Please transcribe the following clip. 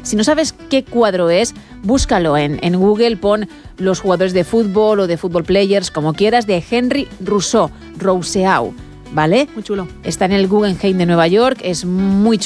Si no sabes qué cuadro es, búscalo en Google, pon los jugadores de fútbol o de Football Players, como quieras, de Henry Rousseau, ¿vale? Muy chulo. Está en el Guggenheim de Nueva York, es muy chulo.